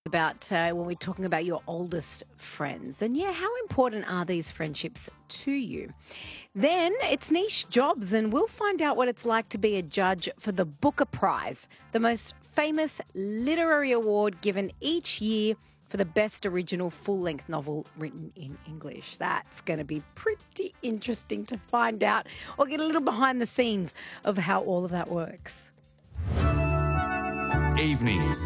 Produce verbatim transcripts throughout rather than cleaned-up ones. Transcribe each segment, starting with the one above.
About uh, when we're talking about your oldest friends. And yeah, how important are these friendships to you? Then it's niche jobs, and we'll find out what it's like to be a judge for the Booker Prize, the most famous literary award given each year for the best original full-length novel written in English. That's going to be pretty interesting to find out or get a little behind the scenes of how all of that works. Evenings.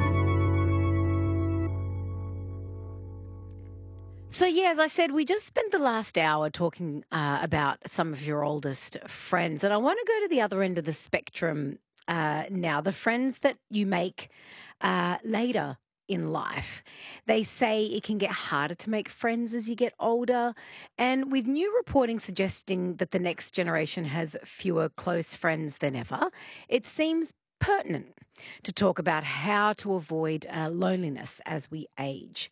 So, yeah, as I said, we just spent the last hour talking uh, about some of your oldest friends. And I want to go to the other end of the spectrum uh, now, the friends that you make uh, later in life. They say it can get harder to make friends as you get older. And with new reporting suggesting that the next generation has fewer close friends than ever, it seems pertinent to talk about how to avoid uh, loneliness as we age.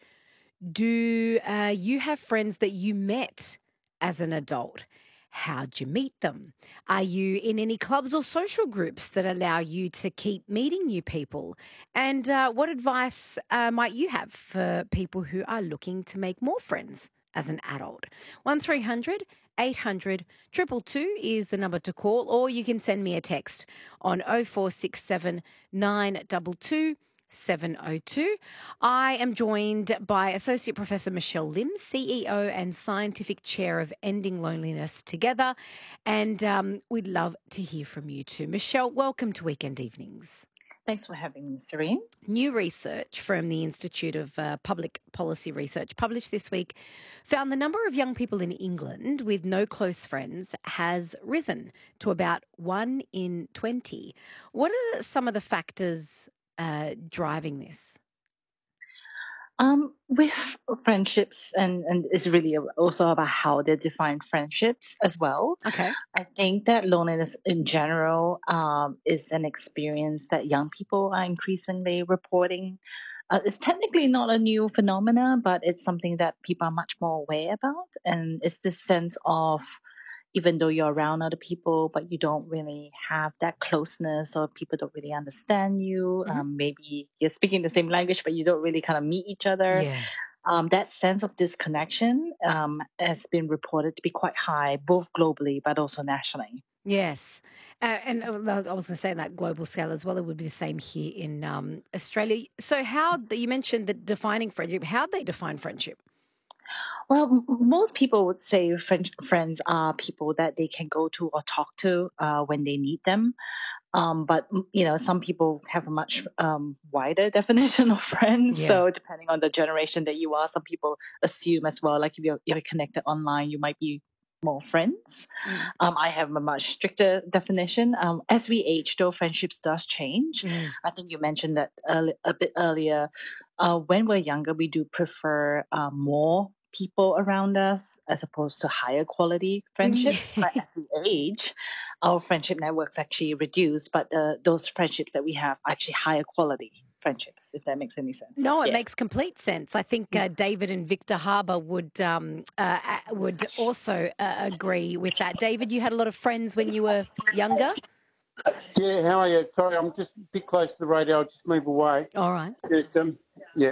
Do uh, you have friends that you met as an adult? How'd you meet them? Are you in any clubs or social groups that allow you to keep meeting new people? And uh, what advice uh, might you have for people who are looking to make more friends as an adult? one three hundred eight hundred two two two is the number to call, or you can send me a text on oh four six seven nine two two seven oh two. I am joined by Associate Professor Michelle Lim, C E O and Scientific Chair of Ending Loneliness Together, and um, we'd love to hear from you too. Michelle, welcome to Weekend Evenings. Thanks for having me, Serene. New research from the Institute of uh, Public Policy Research published this week found the number of young people in England with no close friends has risen to about one in twenty. What are some of the factors uh, driving this? Um, with friendships, and, and it's really also about how they define friendships as well. Okay. I think that loneliness in general um, is an experience that young people are increasingly reporting. Uh, it's technically not a new phenomena, but it's something that people are much more aware about. And it's this sense of, even though you're around other people, but you don't really have that closeness, or people don't really understand you. Mhm. Um, maybe you're speaking the same language, but you don't really kind of meet each other. Yeah. Um, that sense of disconnection um, has been reported to be quite high, both globally but also nationally. Yes. Uh, and uh, well, I was going to say on that global scale as well, it would be the same here in um, Australia. So how, you mentioned that defining friendship, how they define friendship? Well, m- most people would say friend, friends are people that they can go to or talk to uh, when they need them. Um, but m- you know, some people have a much um, wider definition of friends. Yeah. So depending on the generation that you are, some people assume as well, like if you're, you're connected online, you might be more friends. Mm. Um, I have a much stricter definition. Um, as we age, though, friendships does change. Mm. I think you mentioned that early, a bit earlier. Uh, when we're younger, we do prefer uh, more people around us as opposed to higher quality friendships. But as we age, our friendship networks actually reduce, but uh, those friendships that we have are actually higher quality friendships, if that makes any sense. No, it Yeah. makes complete sense. I think uh, Yes. David and Victor Harbour would um, uh, uh, would also uh, agree with that. David, you had a lot of friends when you were younger? Yeah, how are you? Sorry, I'm just a bit close to the radio. I'll just move away. All right. Just, um, yeah.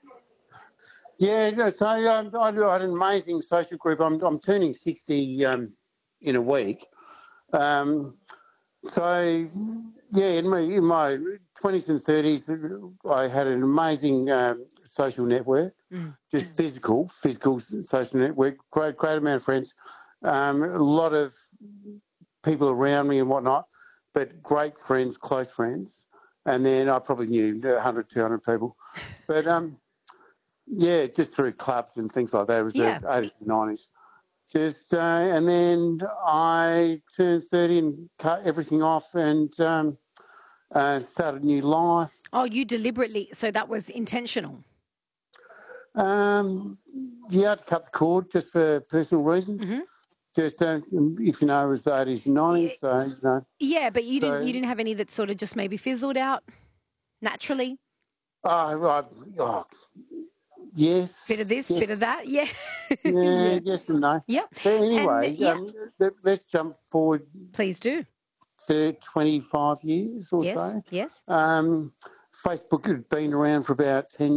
Yeah, no, so um, I I had an amazing social group. I'm I'm turning sixty um, in a week. Um, so, yeah, in my, in my twenties and thirties, I had an amazing um, social network, Mm. just physical, physical social network, great, great amount of friends, um, a lot of people around me and whatnot, but great friends, close friends. And then I probably knew one hundred, two hundred people. But, um, yeah, just through clubs and things like that. It was Yeah. the eighties and nineties. Just, uh, and then I turned thirty and cut everything off and um, uh, started a new life. Oh, you deliberately, so that was intentional. Um, yeah, I had to cut the cord just for personal reasons. Hmm. Just, uh, if you know, it was the eighties and nineties, so, you know. Yeah, but you didn't. So- You didn't have any that sort of just maybe fizzled out naturally. Oh, I, oh, yes. Bit of this, yes, bit of that. Yeah. Yeah, yes and no. Yep. But anyway, And, yeah. um, let- let's jump forward Please do. to twenty-five years or Yes. so. Yes. Um, Facebook had been around for about ten